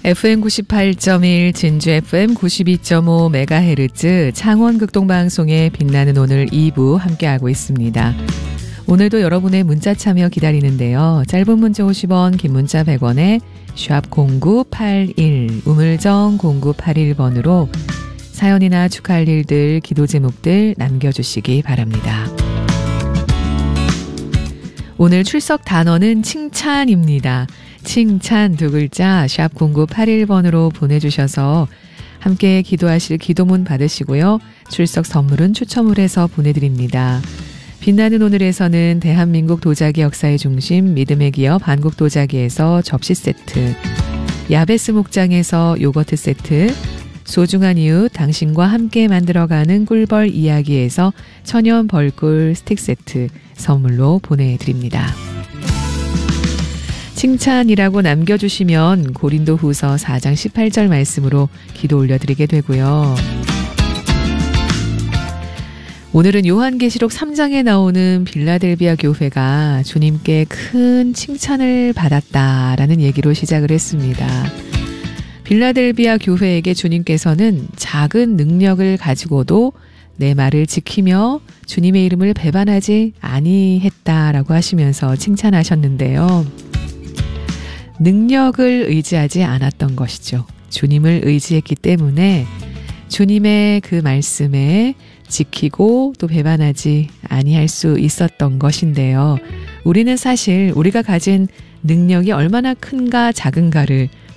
FM 98.1 진주 FM 92.5 메가헤르츠 창원 극동방송의 빛나는 오늘 2부 함께하고 있습니다. 오늘도 여러분의 문자 참여 기다리는데요. 짧은 문자 50원, 긴 문자 100원에 샵 0981 우물정 0981번으로 사연이나 축하할 일들, 기도 제목들 남겨주시기 바랍니다. 오늘 출석 단어는 칭찬입니다. 칭찬 두 글자 샵 0981번으로 보내주셔서 함께 기도하실 기도문 받으시고요. 출석 선물은 추첨을 해서 보내드립니다. 빛나는 오늘에서는 대한민국 도자기 역사의 중심 믿음의 기업 한국도자기에서 접시 세트, 야베스 목장에서 요거트 세트, 소중한 이웃 당신과 함께 만들어가는 꿀벌 이야기에서 천연 벌꿀 스틱 세트 선물로 보내드립니다. 칭찬이라고 남겨주시면 고린도 후서 4장 18절 말씀으로 기도 올려드리게 되고요. 오늘은 요한계시록 3장에 나오는 빌라델비아 교회가 주님께 큰 칭찬을 받았다라는 얘기로 시작을 했습니다. 빌라델비아 교회에게 주님께서는 작은 능력을 가지고도 내 말을 지키며 주님의 이름을 배반하지 아니했다라고 하시면서 칭찬하셨는데요. 능력을 의지하지 않았던 것이죠. 주님을 의지했기 때문에 주님의 그 말씀에 지키고 또 배반하지 아니할 수 있었던 것인데요. 우리는 사실 우리가 가진 능력이 얼마나 큰가 작은가를